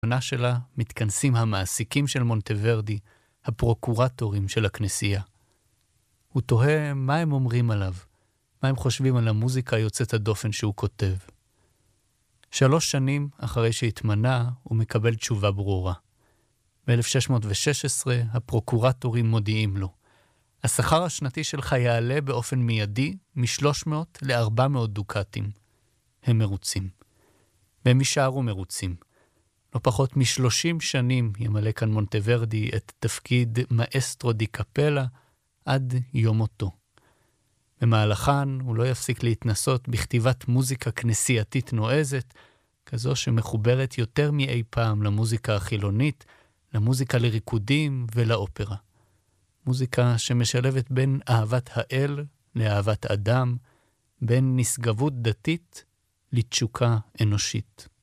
בעונה שלה מתכנסים המעסיקים של מונטוורדי, הפרוקורטורים של הכנסייה. הוא תוהה מה הם אומרים עליו, מה הם חושבים על המוזיקה יוצאת הדופן שהוא כותב. 3 שנים אחרי שהתמנה, הוא מקבל תשובה ברורה. ב-1616 הפרוקורטורים מודיעים לו, השכר השנתי שלך יעלה באופן מיידי מ-300 ל-400 דוקטים. הם מרוצים. והם יישארו מרוצים. לא פחות מ-30 שנים ימלא כאן מונטוורדי את תפקיד מאסטרו די קפלה עד יום מותו. במהלכן הוא לא יפסיק להתנסות בכתיבת מוזיקה כנסייתית נועזת, כזו שמחוברת יותר מאי פעם למוזיקה החילונית, למוזיקה לריקודים ולאופרה. מוזיקה שמשלבת בין אהבת האל לאהבת אדם, בין נשגבות דתית לתשוקה אנושית.